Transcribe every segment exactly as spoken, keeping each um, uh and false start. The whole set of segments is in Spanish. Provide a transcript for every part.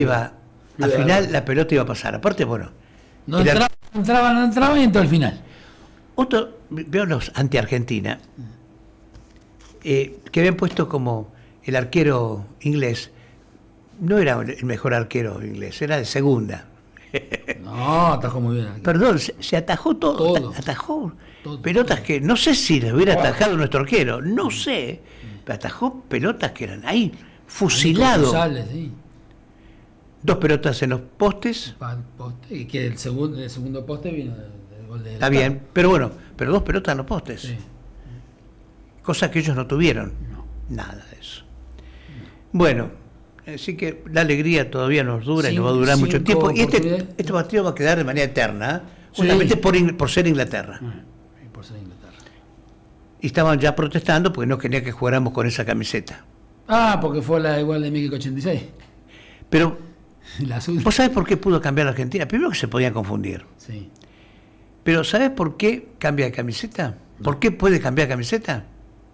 iba, al final la pelota iba a pasar. Aparte, bueno. No entraba, no entraba, no entraba y entró al final. Otro, veo los anti-Argentina, eh, que habían puesto como el arquero inglés. No era el mejor arquero inglés, era de segunda. No, atajó muy bien. Perdón, se, se atajó todo, todo. atajó todo, pelotas todo. Que no sé si les hubiera atajado nuestro arquero, no sé, pero atajó pelotas que eran ahí, fusilado. González, sí. Dos pelotas en los postes. Poste, y que el segundo, el segundo poste vino del, del gol de Está bien, pero bueno, pero dos pelotas en los postes. Sí. Cosa que ellos no tuvieron. No. Nada de eso. No. Bueno, así que la alegría todavía nos dura cinco, y nos va a durar mucho tiempo. Y este, este partido va a quedar de manera eterna, justamente sí. por, por ser Inglaterra. Sí, por ser Inglaterra. Y estaban ya protestando porque no querían que jugáramos con esa camiseta. Ah, porque fue la igual de México ochenta y seis. Pero ¿vos sabés por qué pudo cambiar la Argentina? Primero que se podían confundir. Sí. Pero ¿sabés por qué cambia de camiseta? No. ¿Por qué puede cambiar de camiseta?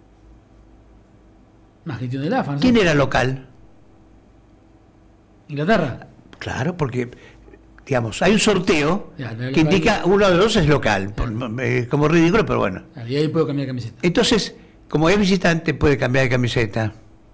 Más gestión del A F A, ¿no? ¿Quién era local? Inglaterra. Claro, porque, digamos, hay un sorteo ya, no que indica uno de los dos es local. Por, eh, como ridículo, pero bueno. Y ahí puedo cambiar de camiseta. Entonces, como es visitante, puede cambiar de camiseta.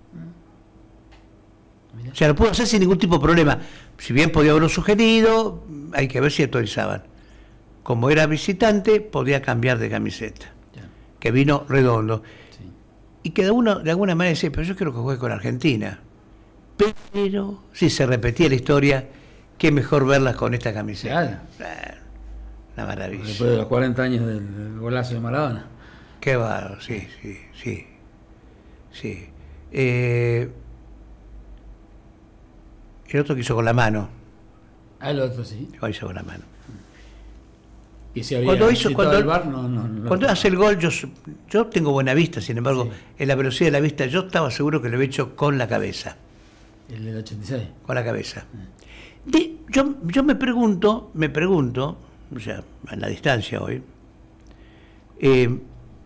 O sea, lo pudo hacer sin ningún tipo de problema. Si bien podía haberlo sugerido, hay que ver si autorizaban. Como era visitante, podía cambiar de camiseta. Ya. Que vino redondo. Sí. Y que de, uno, de alguna manera decía, pero yo quiero que juegue con Argentina. Pero si se repetía la historia, qué mejor verlas con esta camiseta. Claro. Una maravilla. Después de los cuarenta años del golazo de Maradona. Qué bárbaro, sí, sí, sí. Sí. Eh... El otro que hizo con la mano. Ah, el otro sí. Lo hizo con la mano. Y si había cuando hizo, cuando, el bar, no, no, no cuando hace el gol, yo, yo tengo buena vista, sin embargo, sí. En la velocidad de la vista, yo estaba seguro que lo había hecho con la cabeza. El del ochenta y seis. Con la cabeza. De, yo, yo me pregunto, me pregunto, o sea, en la distancia hoy, eh,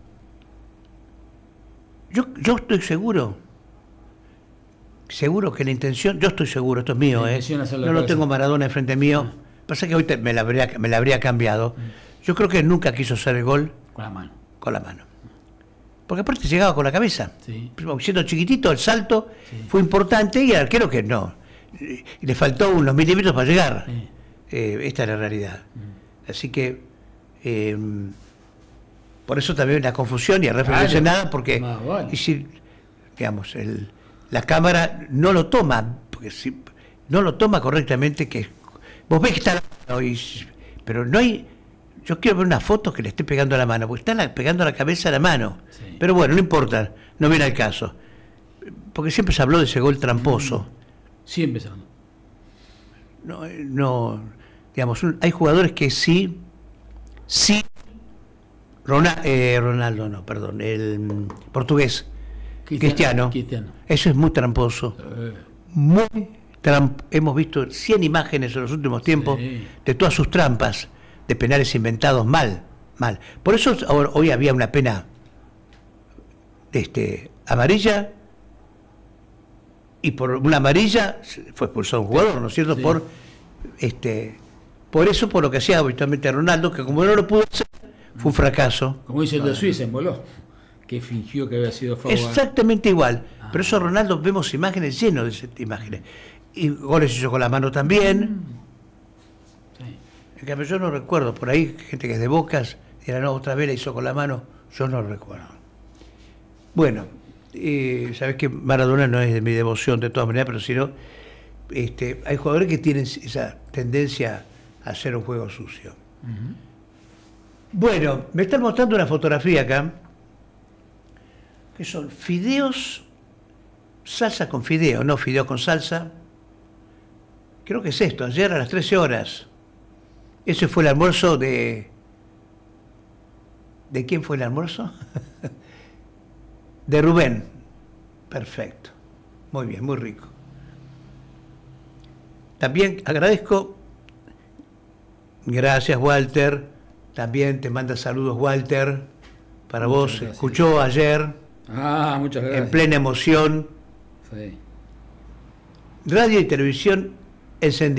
yo, yo estoy seguro. Seguro que la intención, yo estoy seguro, esto es mío, eh, no lo tengo Maradona enfrente mío, ah. Pasa que hoy te, me, la habría, me la habría cambiado. Mm. Yo creo que nunca quiso hacer el gol con la mano. Con la mano. Porque aparte llegaba con la cabeza. Sí. Siendo chiquitito, el salto sí. Fue importante y el arquero que no. Y le faltó unos milímetros para llegar. Sí. Eh, esta es la realidad. Mm. Así que, eh, por eso también la confusión y el referencia nada, porque, ah, bueno. Y si, digamos, el... la cámara no lo toma, porque si no lo toma correctamente, que vos ves que está la mano, y, pero no hay, yo quiero ver una foto que le esté pegando a la mano, porque está la, pegando a la cabeza a la mano, sí. Pero bueno, no importa, no viene al caso, porque siempre se habló de ese gol tramposo. Siempre se habló. No, no, digamos, hay jugadores que sí, sí, Ronaldo, eh, Ronaldo no, perdón, el portugués, Cristiano. Cristiano. Eso es muy tramposo. Eh. Muy tramp hemos visto cien imágenes en los últimos tiempos sí. De todas sus trampas, de penales inventados mal, mal. Por eso hoy había una pena este, amarilla, y por una amarilla fue expulsado un jugador, ¿no es cierto? Sí. Por este, por eso, por lo que hacía habitualmente Ronaldo, que como no lo pudo hacer, fue un fracaso. Como dice el de Suiza, en voló. Que fingió que había sido favor. Exactamente igual. Ah. Pero eso Ronaldo vemos imágenes llenos de esas imágenes. Y goles hizo con la mano también. Sí. En cambio, yo no recuerdo. Por ahí, gente que es de Bocas, era no, otra vez la hizo con la mano. Yo no recuerdo. Bueno, eh, sabes que Maradona no es de mi devoción de todas maneras, pero si no, este, hay jugadores que tienen esa tendencia a hacer un juego sucio. Uh-huh. Bueno, me están mostrando una fotografía acá. Que son fideos, salsa con fideo, no fideo con salsa. Creo que es esto, ayer a las trece horas. Ese fue el almuerzo de... ¿De quién fue el almuerzo? De Rubén. Perfecto. Muy bien, muy rico. También agradezco, gracias Walter, también te manda saludos Walter, para muchas vos, gracias. Escuchó ayer. Ah, muchas gracias. En plena emoción. Sí. Radio y televisión encendida.